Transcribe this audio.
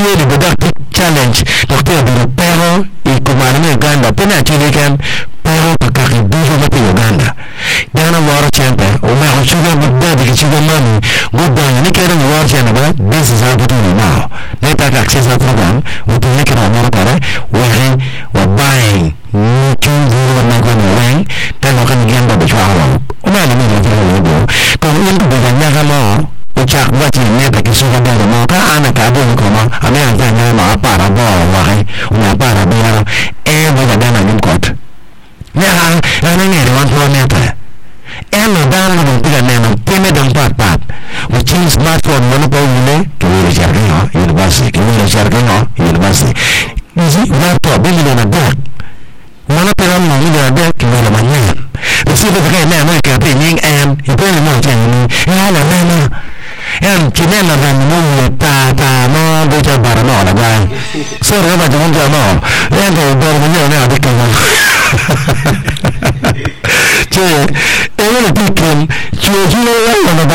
really the challenge doctor pero y kumarame Uganda pina chilikan pero pakakibuzo na pi Uganda dana war champa o ma sugar budda di sugar money budda ni kera war champa this is opportunity now let us access the program we can make it more para we buying choose na kwa wang tano kan gamba bachwa o ma ni ni ni ko ni ko nya kama ucap baca ni tak suka dia mau kan anak kabung koma ame antanya mau apa rabo wahai apa rabo banyak dana nyemkot ni ni orang tua ni apa dana yang tiga neno peme dan pat which is smartphone monopol ni kiri syarga university isi laptop beli dana dak mana peran mau ni dana dak kiri namanya besi betul ni mereka pening itu ni mau jangan ni Cina dan ta no bocah barang no lah sorry apa jangan jangan yang tu baru punya ni ada kawan cik ini pikin cuci orang mana